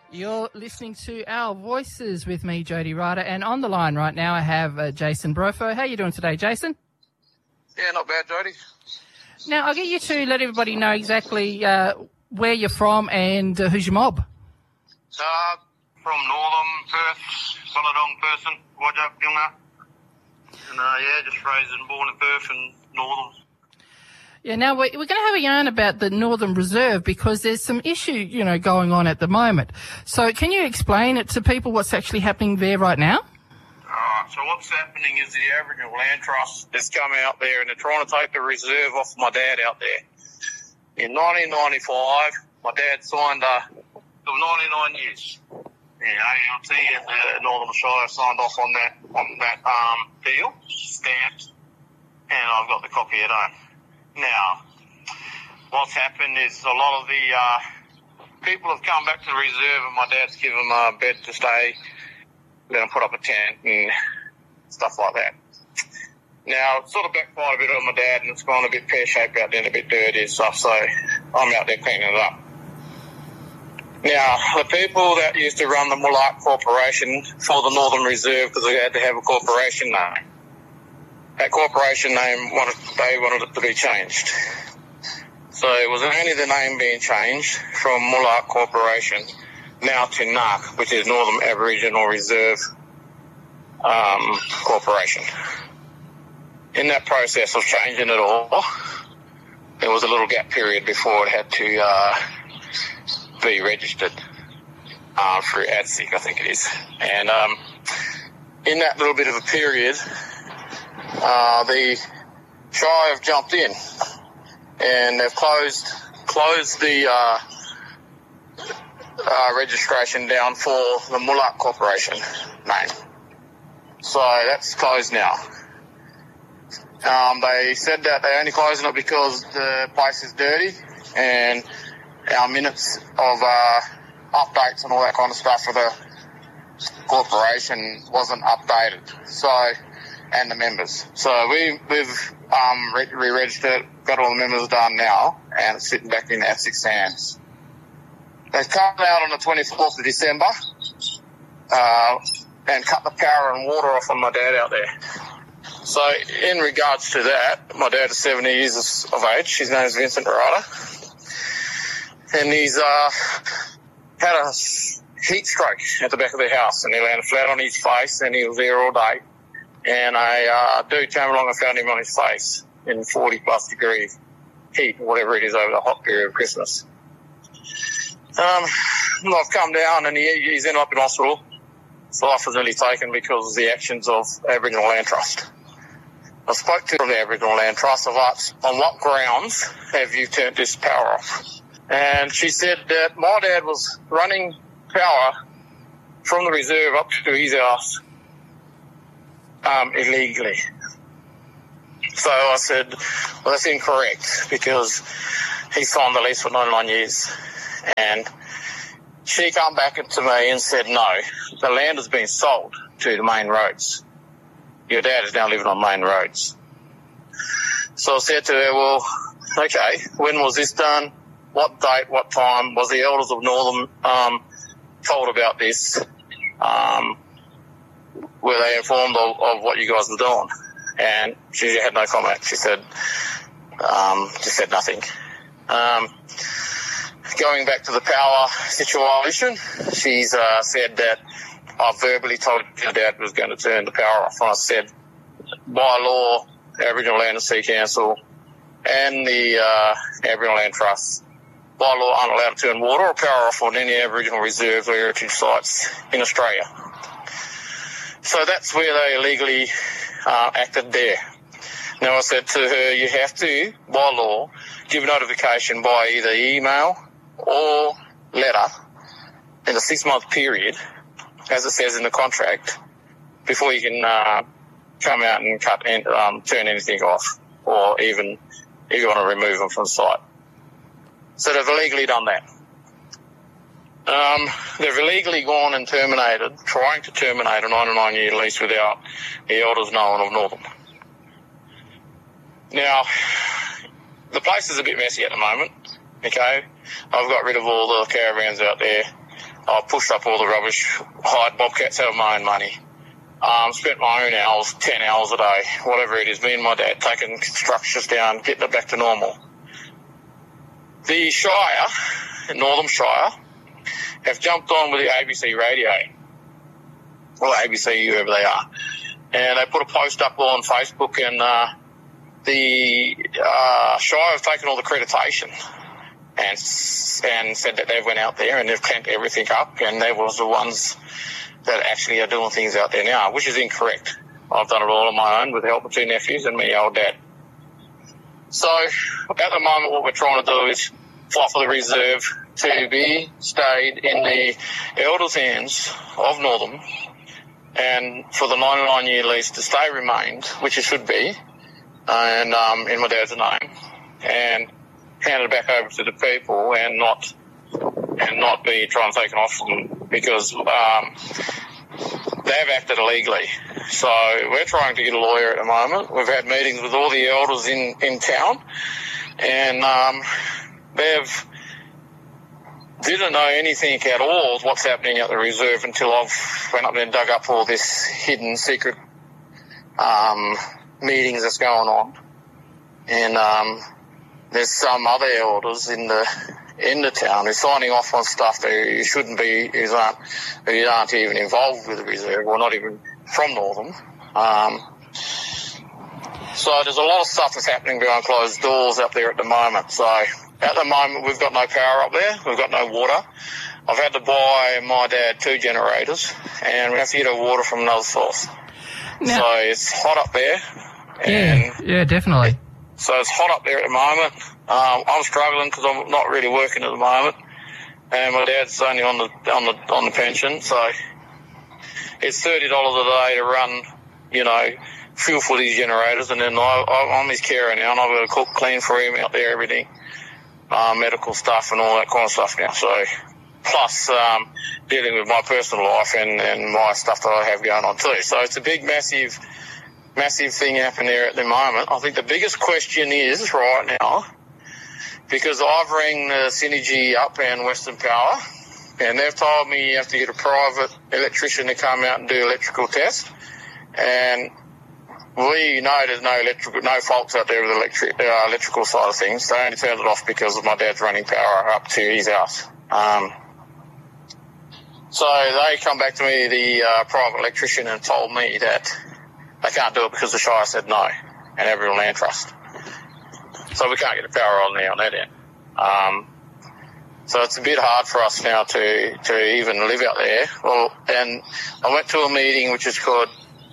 You're listening to Our Voices with me, Jody Ryder, and on the line right now I have Jason Brofo. How are you doing today, Jason? Yeah, not bad, Jody. Now, I'll get you to let everybody know exactly where you're from and who's your mob. From Northern, Perth, Sonodong person, Wajak Yunga. And just raised and born in Perth and Northern. Yeah, now we're going to have a yarn about the Northern Reserve because there's some issue, going on at the moment. So can you explain it to people what's actually happening there right now? So what's happening is the Aboriginal Land Trust has come out there and they're trying to take the reserve off my dad out there. In 1995, my dad signed for 99 years. ALT and the Northern Shire signed off on that deal, stamped, and I've got the copy at home. Now, what's happened is a lot of the people have come back to the reserve and my dad's given them a bed to stay, let them put up a tent and stuff like that. Now, it sort of backfired a bit on my dad and it's gone a bit pear-shaped out there and a bit dirty and stuff, so I'm out there cleaning it up. Now, the people that used to run the Moolart Corporation for the Northern Reserve, because they had to have a corporation name, that corporation name, they wanted it to be changed. So it was only the name being changed from Moolart Corporation now to NARC, which is Northern Aboriginal Reserve Corporation. In that process of changing it all, there was a little gap period before it had to be registered through ADSIC, I think it is. And in that little bit of a period, the Shire have jumped in and they've closed the registration down for the Moolart Corporation name. So that's closed now. They said that they're only closing it because the place is dirty and our minutes of updates and all that kind of stuff for the corporation wasn't updated. So, and the members. So we've re-registered, got all the members done now, and it's sitting back in ADSIC's hands. They come out on the 24th of December and cut the power and water off on my dad out there. So in regards to that, my dad is 70 years of age. His name is Vincent Ryder. And he's had a heat stroke at the back of the house, and he landed flat on his face, and he was there all day. And a dude came along and found him on his face in 40-plus degree heat, whatever it is, over the hot period of Christmas. I've come down, and he's ended up in hospital. His life was nearly taken because of the actions of Aboriginal Land Trust. I spoke to the Aboriginal Land Trust of us, on what grounds have you turned this power off? And she said that my dad was running power from the reserve up to his house illegally. So I said, well, that's incorrect because he signed the lease for 99 years. And she came back to me and said, no, the land has been sold to the main roads. Your dad is now living on main roads. So I said to her, well, okay, when was this done? What date, what time? Was the elders of Northern told about this? Were they informed of what you guys were doing? And she had no comment. She said, just said nothing. Going back to the power situation, she's said that I verbally told your dad was going to turn the power off. And I said, by law, the Aboriginal Land and Sea Council and the Aboriginal Land Trust, by law, aren't allowed to turn water or power off on any Aboriginal reserves or heritage sites in Australia. So that's where they illegally acted there. Now I said to her, you have to, by law, give notification by either email or letter in a 6-month period, as it says in the contract, before you can come out and cut and turn anything off, or even if you want to remove them from site. So they've illegally done that. They've illegally gone and trying to terminate a 99-year lease without the elders knowing of Northern. Now, the place is a bit messy at the moment, okay? I've got rid of all the caravans out there. I pushed up all the rubbish, hired bobcats out of my own money. Spent my own hours, 10 hours a day, whatever it is, me and my dad taking structures down, getting it back to normal. The Shire, Northern Shire, have jumped on with the ABC radio, or ABC, whoever they are, and they put a post up on Facebook, and the Shire have taken all the accreditation and said that they went out there and they've clamped everything up, and they was the ones that actually are doing things out there now, which is incorrect. I've done it all on my own with the help of 2 nephews and me, old dad. So at the moment, what we're trying to do is fight for the reserve to be stayed in the elders' hands of Northern, and for the 99-year lease to stay remained, which it should be, and in my dad's name, and hand it back over to the people, and not be trying to take it off them, because they've acted illegally. So we're trying to get a lawyer at the moment. We've had meetings with all the elders in town, and they've didn't know anything at all of what's happening at the reserve until I've went up there and dug up all this hidden secret meetings that's going on. And there's some other elders in the town who's signing off on stuff who shouldn't be, who aren't even involved with the reserve, or not even from Northern. So there's a lot of stuff that's happening behind closed doors up there at the moment. So at the moment, we've got no power up there. We've got no water. I've had to buy my dad 2 generators, and we have to get our water from another source. Now, so it's hot up there. Yeah, definitely. So it's hot up there at the moment. I'm struggling because I'm not really working at the moment, and my dad's only on the pension. So it's $30 a day to run, fuel for these generators, and then I'm his carer now, and I've got to cook, clean for him out there, everything, medical stuff and all that kind of stuff now. So plus dealing with my personal life and my stuff that I have going on too. So it's a big, massive thing happening there at the moment. I think the biggest question is right now, because I've rang the Synergy up and Western Power, and they've told me you have to get a private electrician to come out and do electrical tests, and we know there's no faults out there with the electrical side of things. They only turned it off because of my dad's running power up to his house. So they come back to me, the private electrician, and told me that they can't do it because the Shire said no, and Aboriginal Land Trust. So we can't get the power on there on that end. So it's a bit hard for us now to even live out there. Well, and I went to a meeting which is called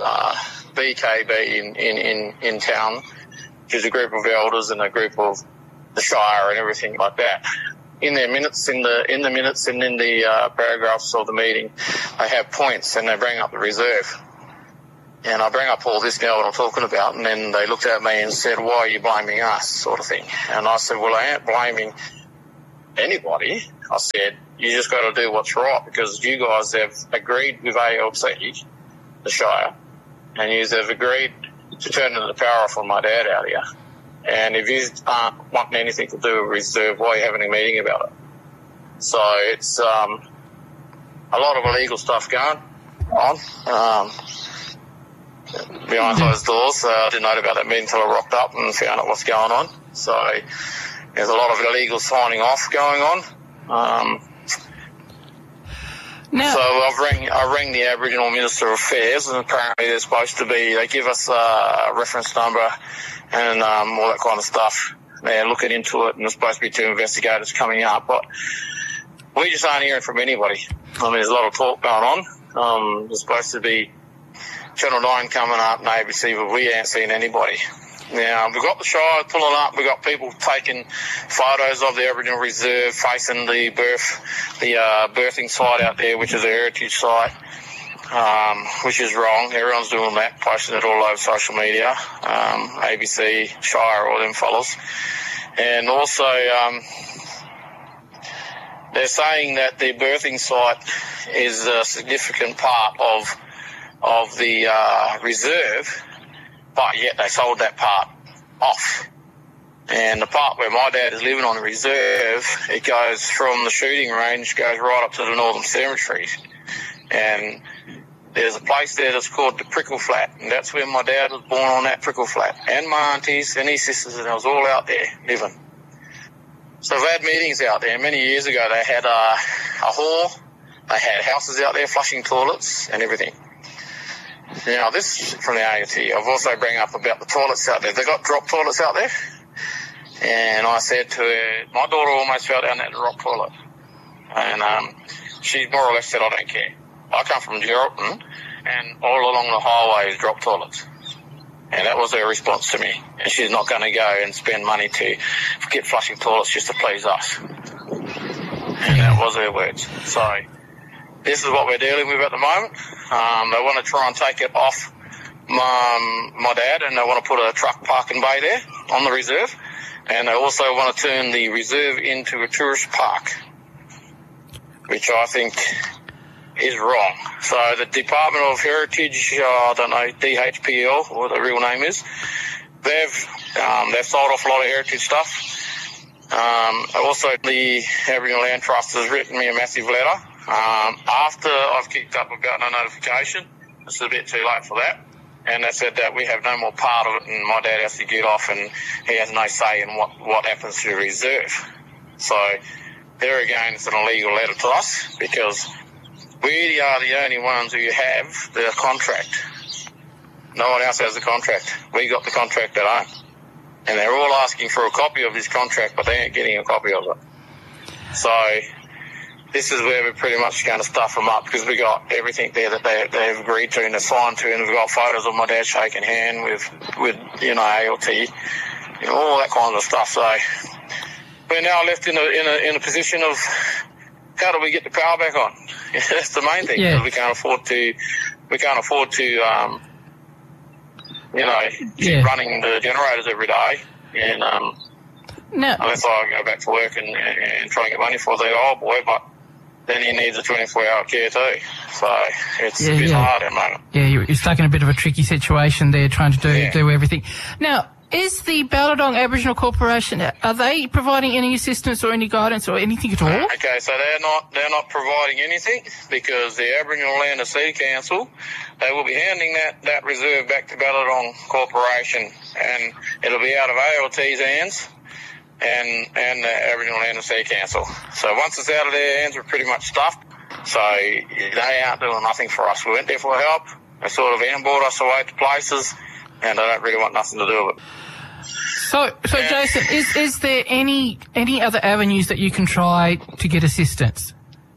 BKB in town, which is a group of elders and a group of the Shire and everything like that. In their minutes, in the minutes and in the paragraphs of the meeting, they have points and they bring up the reserve. And I bring up all this now, what I'm talking about, and then they looked at me and said, "Why are you blaming us?" sort of thing. And I said, "Well, I ain't blaming anybody." I said, "You just got to do what's right, because you guys have agreed with ALC, the Shire, and you have agreed to turn the power off on my dad out here. And if you aren't wanting anything to do with reserve, why are you having a meeting about it?" So it's a lot of illegal stuff going on behind closed doors. I didn't know about that meeting until I rocked up and found out what's going on. So there's a lot of illegal signing off going on. So I rang the Aboriginal Minister of Affairs, and apparently they're supposed to be, they give us a reference number and all that kind of stuff. They're looking into it, and there's supposed to be 2 investigators coming up, but we just aren't hearing from anybody. I mean, there's a lot of talk going on. There's supposed to be Channel 9 coming up and ABC, but we ain't seen anybody. Now, we've got the Shire pulling up. We've got people taking photos of the Aboriginal Reserve facing the birthing site out there, which is a heritage site, which is wrong. Everyone's doing that, posting it all over social media, ABC, Shire, all them fellas. And also, they're saying that the birthing site is a significant part of the reserve, but yet they sold that part off. And the part where my dad is living on the reserve, it goes from the shooting range, goes right up to the Northern Cemetery. And there's a place there that's called the Prickle Flat, and that's where my dad was born, on that Prickle Flat. And my aunties and his sisters, and I was all out there living. So I've had meetings out there. Many years ago, they had a hall. They had houses out there, flushing toilets and everything. Now, this from the ALT. I've also bring up about the toilets out there. They got drop toilets out there. And I said to her, my daughter almost fell down that drop toilet. And she more or less said, I don't care. I come from Geraldton, and all along the highway is drop toilets. And that was her response to me. And she's not going to go and spend money to get flushing toilets just to please us. And that was her words. So this is what we're dealing with at the moment. They want to try and take it off my dad, and they want to put a truck parking bay there on the reserve. And they also want to turn the reserve into a tourist park, which I think is wrong. So the Department of Heritage, I don't know, DHPL, what the real name is, they've sold off a lot of heritage stuff. Also, the Aboriginal Land Trust has written me a massive letter. After I've kicked up about no notification, it's a bit too late for that. And they said that we have no more part of it, and my dad has to get off, and he has no say in what happens to the reserve. So there again, it's an illegal letter to us, because we are the only ones who have the contract. No one else has the contract. We got the contract at home. And they're all asking for a copy of this contract, but they ain't getting a copy of it. So this is where we're pretty much going to stuff them up, because we got everything there that they've agreed to and they've signed to, and we've got photos of my dad shaking hand with ALT, all that kind of stuff. So we're now left in a position of, how do we get the power back on? That's the main thing. Yeah. We can't afford to keep running the generators every day. And unless I go back to work and try and get money for the old boy, but then he needs a 24-hour care too. So it's a bit hard at the moment. Yeah, you're stuck in a bit of a tricky situation there, trying to do everything. Now, is the Ballardong Aboriginal Corporation, are they providing any assistance or any guidance or anything at all? Okay, so they're not providing anything, because the Aboriginal Land and Sea Council, they will be handing that reserve back to Ballardong Corporation, and it'll be out of ALT's hands and the Aboriginal Land and Sea Council. So once it's out of their hands, we're pretty much stuffed. So they aren't doing nothing for us. We went there for help. They sort of ambled us away to places, and they don't really want nothing to do with it. So Jason, is there any other avenues that you can try to get assistance?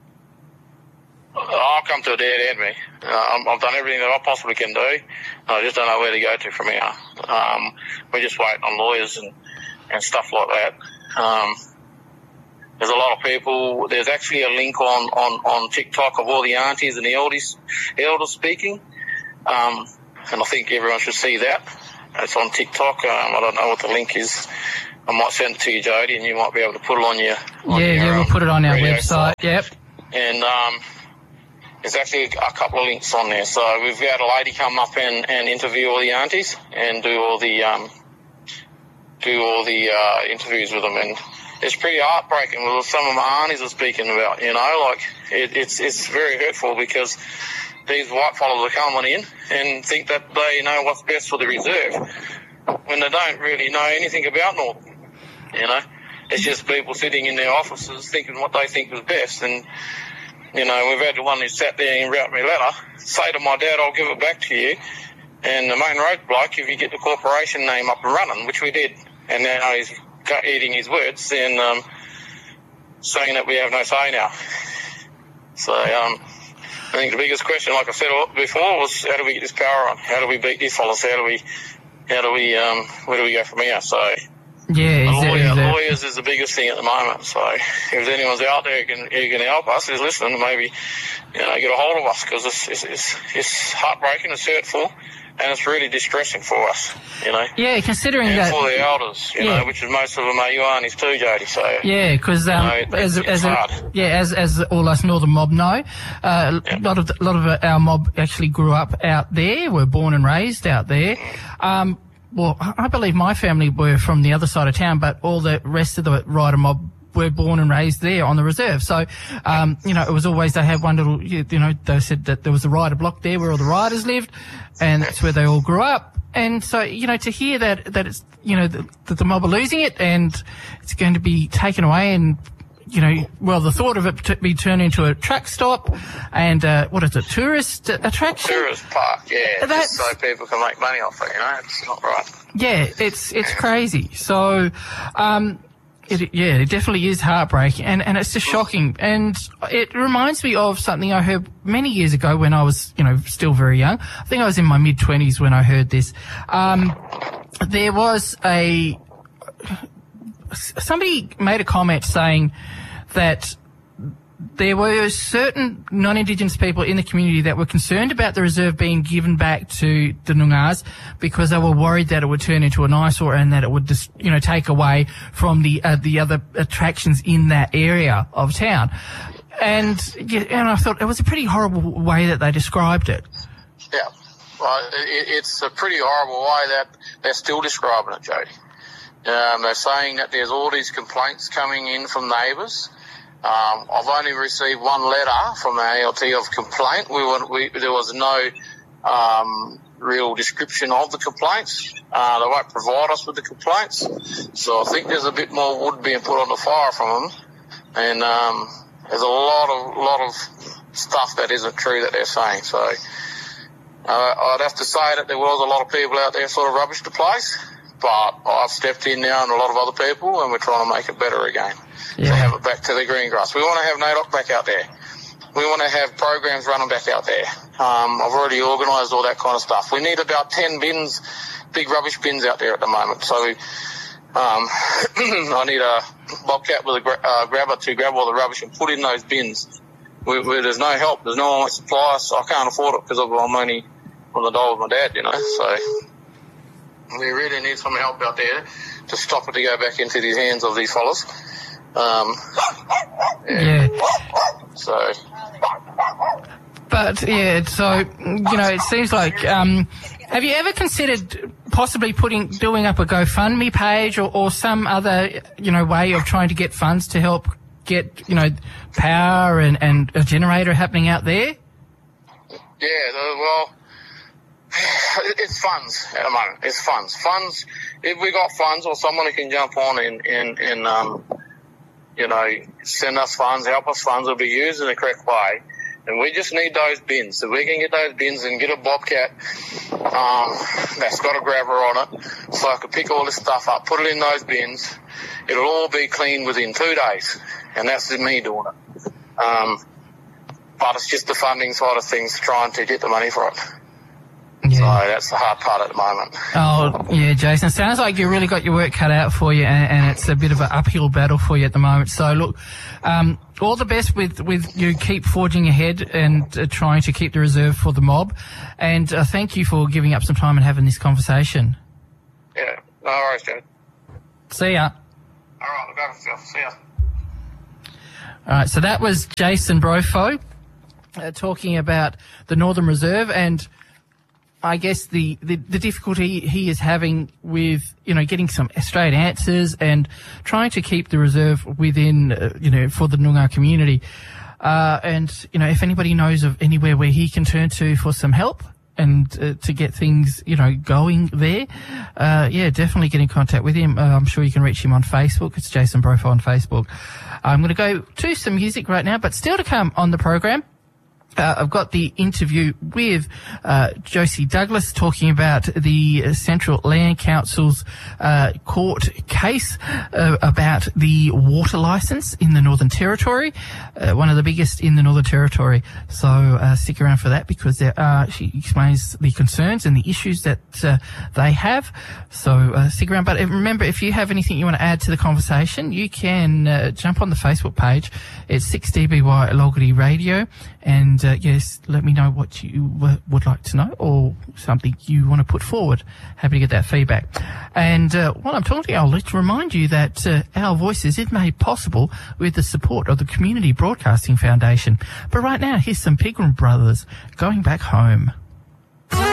I've come to a dead end, me. I've done everything that I possibly can do. I just don't know where to go to from here. We're just waiting on lawyers and stuff like that. There's a lot of people. There's actually a link on TikTok of all the aunties and the elders speaking. And I think everyone should see that. It's on TikTok. I don't know what the link is. I might send it to you, Jody, and you might be able to put it on your we'll put it on our website. Yep. And there's actually a couple of links on there. So we've had a lady come up and interview all the aunties and do all the interviews with them, and it's pretty heartbreaking with some of my aunties are speaking about. It's very hurtful, because these white fellas are coming in and think that they know what's best for the reserve, when they don't really know anything about Northern. It's just people sitting in their offices thinking what they think is best. And we've had the one who sat there and wrote me a letter, say to my dad, I'll give it back to you, and the main road bloke, if you get the corporation name up and running, which we did, and now he's eating his words and saying that we have no say now. So I think the biggest question, like I said before, was how do we get this power on? How do we beat these fellas? Where do we go from here? So lawyers is the biggest thing at the moment. So if anyone's out there who can help us, is listening, maybe get a hold of us, because it's heartbreaking, it's hurtful, and it's really distressing for us, Yeah, considering and that. for the elders, which is most of them are Ioannis too, Jody. So yeah, because as all us Northern mob know, a lot of our mob actually grew up out there, were born and raised out there. well, I believe my family were from the other side of town, but all the rest of the rider mob were born and raised there on the reserve. So, it was always, they had one little, they said that there was a rider block there where all the riders lived, and that's where they all grew up. And so, to hear that it's, that the mob are losing it and it's going to be taken away, and, the thought of it be turned into a truck stop and, tourist attraction? Tourist park, yeah. Just so people can make money off it, it's not right. Yeah, it's crazy. So, it definitely is heartbreaking, and it's just shocking. And it reminds me of something I heard many years ago when I was, still very young. I think I was in my mid-20s when I heard this. There was somebody made a comment saying that there were certain non-Indigenous people in the community that were concerned about the reserve being given back to the Noongars because they were worried that it would turn into an eyesore and that it would just, take away from the other attractions in that area of town. And I thought it was a pretty horrible way that they described it. Yeah, well, it's a pretty horrible way that they're still describing it, Jody. They're saying that there's all these complaints coming in from neighbours. I've only received one letter from the ALT of complaint. There was no real description of the complaints. They won't provide us with the complaints. So I think there's a bit more wood being put on the fire from them. And there's a lot of stuff that isn't true that they're saying. So I'd have to say that there was a lot of people out there sort of rubbish the place. But I've stepped in now and a lot of other people, and we're trying to make it better again. Yeah. To have it back to the green grass. We want to have NAIDOC back out there. We want to have programs running back out there. I've already organised all that kind of stuff. We need about 10 bins, big rubbish bins out there at the moment. So I need a bobcat with a grabber to grab all the rubbish and put in those bins. Where there's no help, there's no one to supply us. I can't afford it because I'm only on the dole with my dad, So we really need some help out there to stop it to go back into the hands of these fellas. Yeah. So. But, so, it seems like, have you ever considered possibly doing up a GoFundMe page or some other, way of trying to get funds to help get, power and a generator happening out there? Yeah, well, it's funds at the moment. It's funds. Funds, if we got funds or someone who can jump on and send us funds, help us funds, will be used in the correct way. And we just need those bins. So we can get those bins and get a bobcat that's got a grabber on it, so I can pick all this stuff up, put it in those bins. It'll all be clean within 2 days, and that's me doing it. But it's just the funding side of things, trying to get the money for it. Yeah. So that's the hard part at the moment. Oh, yeah, Jason. Sounds like you really got your work cut out for you, and it's a bit of an uphill battle for you at the moment. So, look, all the best with you keep forging ahead and trying to keep the reserve for the mob. And thank you for giving up some time and having this conversation. Yeah, no worries, Jared. See ya. All right, look after yourself. See ya. All right, so that was Jason Brofo talking about the Northern Reserve and I guess the difficulty he is having with, getting some straight answers and trying to keep the reserve within, for the Noongar community. And, if anybody knows of anywhere where he can turn to for some help and to get things, going there, definitely get in contact with him. I'm sure you can reach him on Facebook. It's Jason Brofo on Facebook. I'm going to go to some music right now, but still to come on the program. I've got the interview with Josie Douglas talking about the Central Land Council's court case about the water licence in the Northern Territory, one of the biggest in the Northern Territory. So stick around for that because she explains the concerns and the issues that they have. So stick around. But remember, if you have anything you want to add to the conversation, you can jump on the Facebook page. It's 6DBY Logarty Radio. And, yes, let me know what you would like to know or something you want to put forward. Happy to get that feedback. And while I'm talking to you, I'll let remind you that Our Voices is made possible with the support of the Community Broadcasting Foundation. But right now, here's some Pilgrim Brothers, Going Back Home.